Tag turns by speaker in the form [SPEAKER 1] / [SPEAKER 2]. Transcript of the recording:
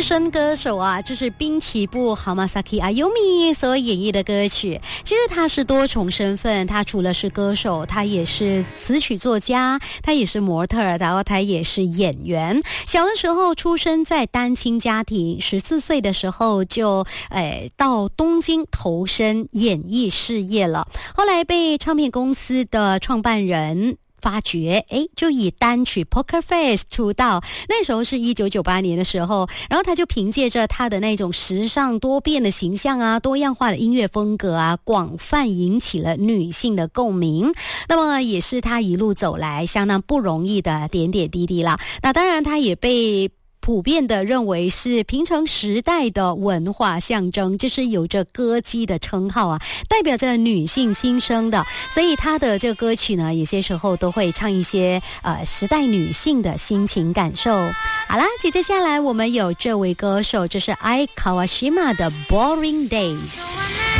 [SPEAKER 1] 声歌手啊，就是滨崎步 Hamasaki Ayumi 所演绎的歌曲。其实他是多重身份，他除了是歌手，他也是词曲作家，他也是模特，然后他也是演员。小的时候出生在单亲家庭，14岁的时候就到东京投身演艺事业了。后来被唱片公司的创办人发掘，就以单曲 Poker Face 出道。那时候是1998年的时候，然后他就凭借着他的那种时尚多变的形象啊，多样化的音乐风格啊，广泛引起了女性的共鸣。那么也是他一路走来相当不容易的点点滴滴啦。那当然他也被普遍的认为是平成时代的文化象征，就是有着歌姬的称号啊，代表着女性心声的。所以她的这个歌曲呢，有些时候都会唱一些时代女性的心情感受。好啦，接下来我们有这位歌手，这是 Ai Kawashima 的 Boring Days。